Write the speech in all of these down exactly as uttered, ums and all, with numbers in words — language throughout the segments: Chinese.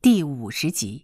第五十集。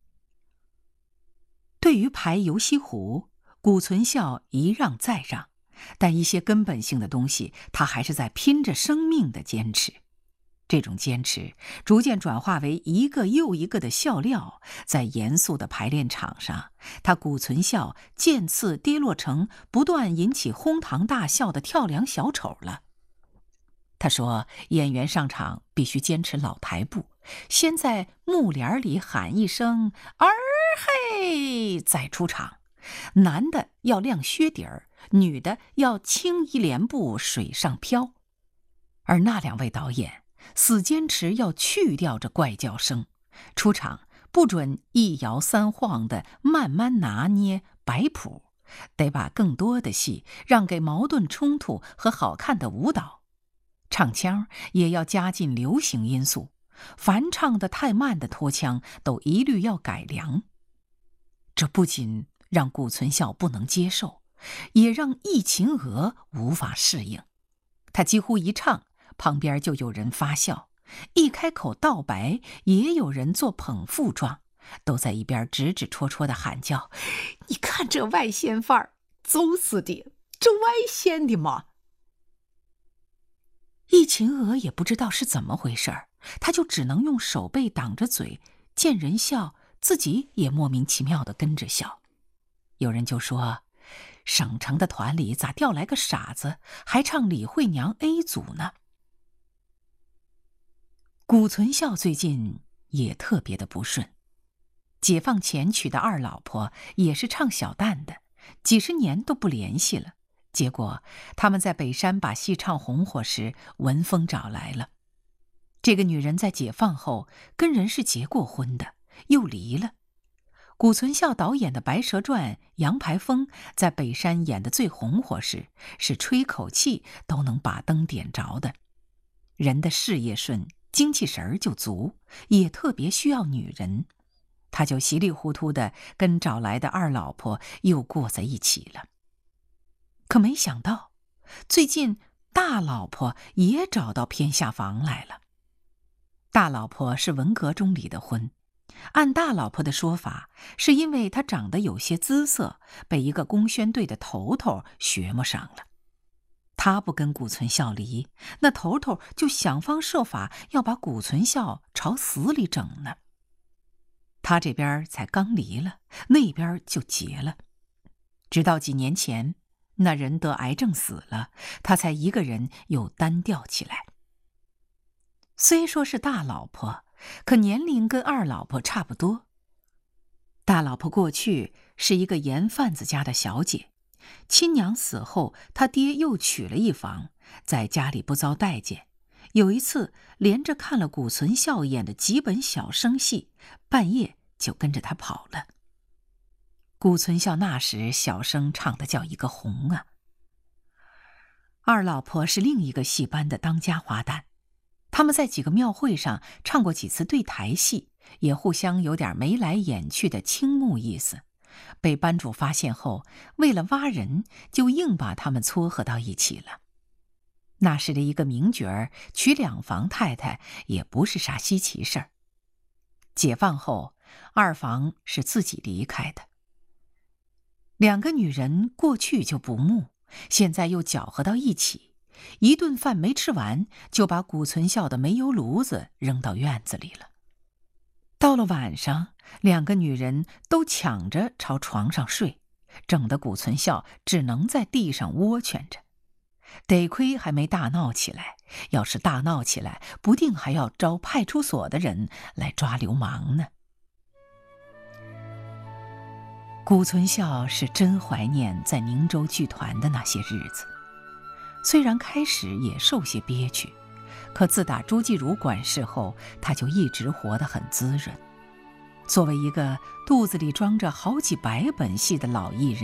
对于排游西湖，谷存孝一让再让，但一些根本性的东西，他还是在拼着生命的坚持。这种坚持逐渐转化为一个又一个的笑料，在严肃的排练场上，他谷存孝渐次跌落成不断引起哄堂大笑的跳梁小丑了。他说，演员上场必须坚持老台步，先在幕帘里喊一声儿嘿再出场，男的要亮靴底儿，女的要轻移莲步水上飘。而那两位导演死坚持要去掉这怪叫声，出场不准一摇三晃的慢慢拿捏摆谱，得把更多的戏让给矛盾冲突和好看的舞蹈。唱腔也要加进流行因素，凡唱得太慢的拖腔都一律要改良。这不仅让谷存孝不能接受，也让易秦娥无法适应。他几乎一唱，旁边就有人发笑，一开口道白，也有人做捧腹状，都在一边指指戳戳的喊叫：你看这外线范儿，走死的，这外线的嘛！易秦娥也不知道是怎么回事儿，他就只能用手背挡着嘴，见人笑，自己也莫名其妙地跟着笑。有人就说，省城的团里咋调来个傻子，还唱李慧娘 A 组呢？谷存孝最近也特别的不顺，解放前娶的二老婆也是唱小旦的，几十年都不联系了。结果他们在北山把戏唱红火时，文峰找来了。这个女人在解放后跟人是结过婚的，又离了。谷存孝导演的《白蛇传》，杨排风在北山演的最红火时，是吹口气都能把灯点着的。人的事业顺，精气神儿就足，也特别需要女人。他就稀里糊涂的跟找来的二老婆又过在一起了。可没想到，最近大老婆也找到偏下房来了。大老婆是文革中离的婚，按大老婆的说法，是因为她长得有些姿色，被一个工宣队的头头学摸上了。他不跟谷存孝离，那头头就想方设法要把谷存孝朝死里整呢。他这边才刚离了，那边就结了。直到几年前，那人得癌症死了，他才一个人又单调起来。虽说是大老婆，可年龄跟二老婆差不多。大老婆过去是一个盐贩子家的小姐，亲娘死后，他爹又娶了一房，在家里不遭待见。有一次连着看了谷存孝演的几本小生戏，半夜就跟着他跑了。谷存孝那时小生唱的叫一个红啊。二老婆是另一个戏班的当家花旦，他们在几个庙会上唱过几次对台戏，也互相有点眉来眼去的倾慕意思。被班主发现后，为了挖人，就硬把他们撮合到一起了。那时的一个名角儿娶两房太太也不是啥稀奇事儿。解放后，二房是自己离开的。两个女人过去就不睦，现在又搅和到一起，一顿饭没吃完，就把谷存孝的煤油炉子扔到院子里了。到了晚上，两个女人都抢着朝床上睡，整得谷存孝只能在地上窝圈着。得亏还没大闹起来，要是大闹起来，不定还要招派出所的人来抓流氓呢。谷存孝是真怀念在宁州剧团的那些日子，虽然开始也受些憋屈，可自打朱继儒管事后，他就一直活得很滋润。作为一个肚子里装着好几百本戏的老艺人，